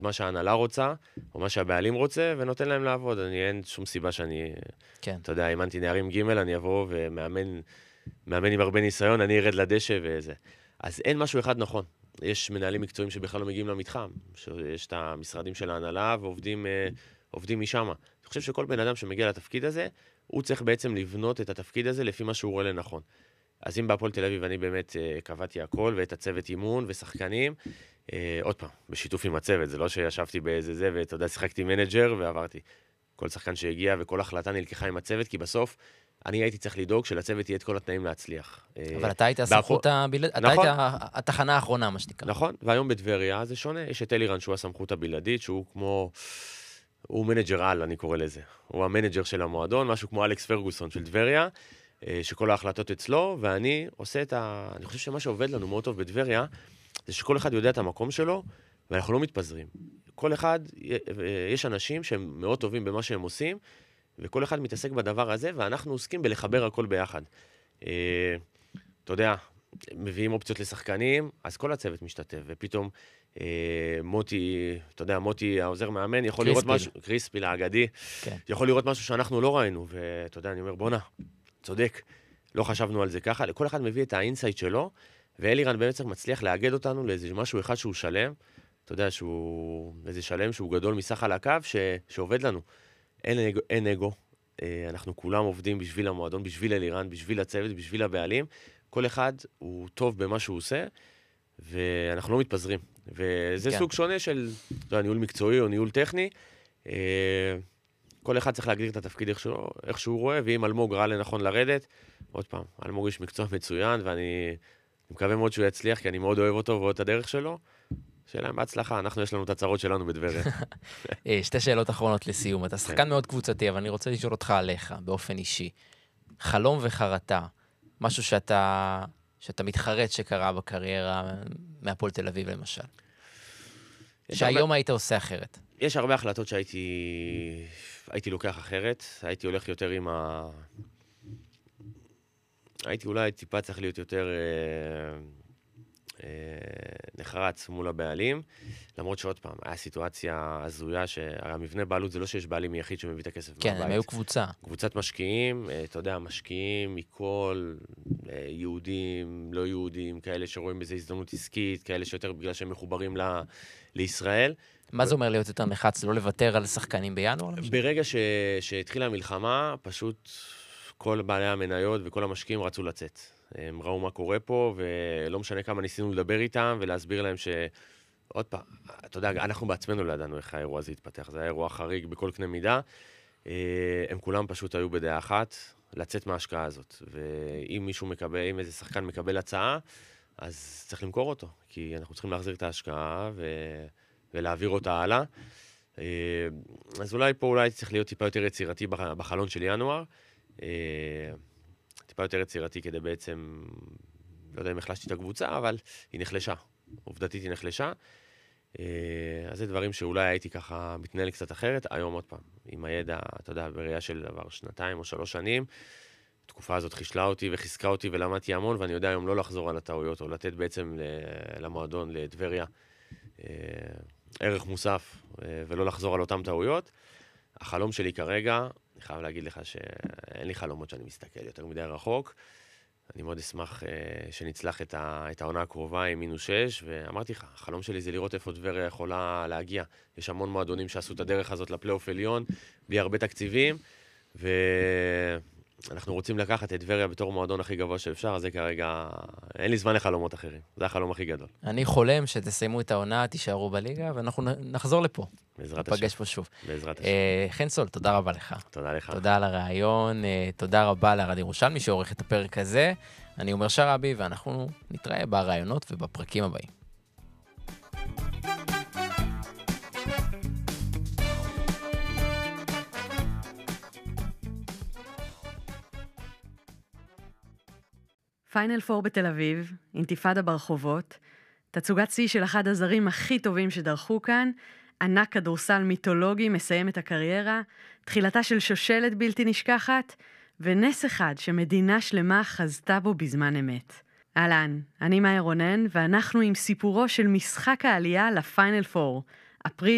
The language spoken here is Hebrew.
מה שההנהלה רוצה, או מה שהבעלים רוצה, ונותן להם לעבוד. אין שום סיבה שאני, כן. אתה יודע, אימנתי נערים ג' אני אבוא ומאמן עם הרבה ניסיון, אני ארד לדשא וזה. אז אין משהו אחד נכון. יש מנהלים מקצועיים שבכלל לא מגיעים למתחם, יש את המשרדים של ההנהלה ועובדים משם. אני חושב שכל בן אדם שמגיע לתפקיד הזה, הוא צריך בעצם לבנות את התפקיד הזה לפי מה שהוא רואה לנכון. אז אם בהפועל תל אביב אני באמת קבעתי הכל, ואת הצוות אימון ושחקנים, עוד פעם, בשיתוף עם הצוות, זה לא שישבתי באיזה זה, ואתה יודע, שיחקתי מנג'ר ועברתי. כל שחקן שהגיע וכל החלטה נלקחה עם הצוות, כי בסוף אני הייתי צריך לדאוג שלצוות יהיה את כל התנאים להצליח. אבל אתה היית הסמכות הבלעדית, אתה היית התחנה האחרונה, מה שתקרא. נכון, והיום בדבריה זה שונה, יש את אלירן שהוא הסמכות הבלעדית, שהוא כמו, הוא מנג'ר על, אני קורא לזה. הוא המנג'ר של המועדון, משהו כמו אלכס פרגוסון של דבריה, שכל ההחלטות אצלו, ואני עושה אני חושב שמה שעובד לנו מאוד טוב בדבריה, זה שכל אחד יודע את המקום שלו, ואנחנו לא מתפזרים. כל אחד, יש אנשים שהם מאוד טובים במה שהם עושים, וכל אחד מתעסק בדבר הזה, ואנחנו עוסקים בלחבר הכל ביחד. אתה יודע, מביאים אופציות לשחקנים, אז כל הצוות משתתף, ופתאום מוטי, אתה יודע, מוטי העוזר מאמן, יכול לראות משהו, קריספיל האגדי, יכול לראות משהו שאנחנו לא ראינו, ואתה יודע, אני אומר, בונה, צודק, לא חשבנו על זה ככה, לכל אחד מביא את האינסייט שלו, ואלירן באמת מצליח לאגד אותנו לאיזה משהו אחד שהוא שלם, אתה יודע, שהוא איזה שלם שהוא גדול מסך על הקו, שעובד לנו. אין אגו, אנחנו כולם עובדים בשביל המועדון, בשביל אלירן, בשביל הצוות, בשביל הבעלים, כל אחד הוא טוב במה שהוא עושה, ואנחנו לא מתפזרים. וזה סוג שונה של ניהול מקצועי או ניהול טכני, כל אחד צריך להגדיר את התפקיד איך שהוא רואה, ואם אלמוג ראה לנכון לרדת, עוד פעם, אלמוג יש מקצוע מצוין, ואני מקווה מאוד שהוא יצליח, כי אני מאוד אוהב אותו ואוהב את הדרך שלו. שאלה בהצלחה, יש לנו את הצרות שלנו בדבריה. שתי שאלות אחרונות לסיום. אתה שחקן מאוד קבוצתי, אבל אני רוצה לשאול אותך עליך, באופן אישי. חלום וחרטה, משהו שאתה מתחרט שקרה בקריירה מהפועל תל אביב למשל. שהיום היית עושה אחרת. יש הרבה החלטות הייתי לוקח אחרת, הייתי הולך יותר הייתי אולי טיפה צריך להיות יותר נחרץ מול הבעלים, למרות שעוד פעם, היה סיטואציה הזויה שהמבנה בעלות זה לא שיש בעלים יחיד שמביא את הכסף מהבית. כן, הם היו קבוצה. קבוצת משקיעים, אתה יודע, משקיעים מכל, יהודים, לא יהודים, כאלה שרואים בזה הזדמנות עסקית, כאלה שיותר בגלל שהם מחוברים לישראל. מה זה אומר להיות יותר נחץ, לא לוותר על שחקנים בינואר? ברגע שהתחילה המלחמה, פשוט כל בעלי המניות וכל המשקיעים רצו לצאת. הם ראו מה קורה פה, ולא משנה כמה ניסינו לדבר איתם ולהסביר להם עוד פעם, אתה יודע, אנחנו בעצמנו לא ידענו איך האירוע הזה התפתח. זה היה אירוע חריג בכל קנה מידה. הם כולם פשוט היו בדעה אחת לצאת מההשקעה הזאת. ואם אם איזה שחקן מקבל הצעה, אז צריך למכור אותו, כי אנחנו צריכים להחזיר את ההשקעה ולהעביר אותה הלאה. אז אולי צריך להיות טיפה יותר יצירתי בחלון של ינואר. טיפה יותר יצירתי כדי בעצם, לא יודע אם החלשתי את הקבוצה, אבל היא נחלשה. עובדתית היא נחלשה. אז זה דברים שאולי הייתי ככה מתנהל קצת אחרת. היום עוד פעם, עם הידע, אתה יודע, בראייה של דבר 2 או 3 שנים, התקופה הזאת חישלה אותי וחיזקה אותי ולמדתי המון, ואני יודע היום לא לחזור על הטעויות, או לתת בעצם למועדון, לדבריה, ערך מוסף, ולא לחזור על אותם טעויות. החלום שלי כרגע, אני חייב להגיד לך שאין לי חלומות שאני מסתכל יותר מדי רחוק. אני מאוד אשמח שנצלח את העונה הקרובה עם -6, ואמרתי לך, החלום שלי זה לראות איפה דבריה יכולה להגיע. יש המון מועדונים שעשו את הדרך הזאת לפלייאוף עליון, בלי הרבה תקציבים, ואנחנו רוצים לקחת את דבריה בתור מועדון הכי גבוה שאפשר, אז זה כרגע, אין לי זמן לחלומות אחרים. זה החלום הכי גדול. אני חולם שתסיימו את העונה, תישארו בליגה, ואנחנו נחזור לפה. בעזרת השם. נפגש פה שוב. בעזרת השם. חן סול, תודה רבה לך. תודה לך. תודה על הרעיון, תודה רבה לרד ירושלמי שעורך את הפרק הזה. אני אומר שרבי, ואנחנו נתראה ברעיונות ובפרקים הבאים. פיינל 4 בתל אביב, אינתיפאדה ברחובות, תצוגת שיא של אחד הזרים הכי טובים שדרכו כאן, ענק כדורסל מיתולוגי מסיים את הקריירה, תחילתה של שושלת בלתי נשכחת, ונס אחד שמדינה שלמה חזתה בו בזמן אמת. אהלן, אני מאיה רונן, ואנחנו עם סיפורו של משחק העלייה לפיינל 4, אפריל